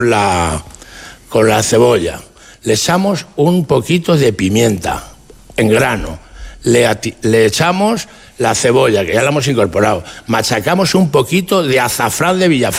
con la cebolla. Le echamos un poquito de pimienta en grano. Le echamos la cebolla, que ya la hemos incorporado. Machacamos un poquito de azafrán de Villafranca.